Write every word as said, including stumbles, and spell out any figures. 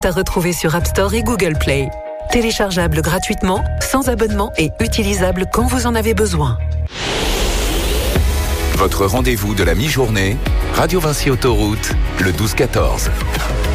À retrouver sur App Store et Google Play. Téléchargeable gratuitement, sans abonnement et utilisable quand vous en avez besoin. Votre rendez-vous de la mi-journée, Radio Vinci Autoroute, le douze quatorze.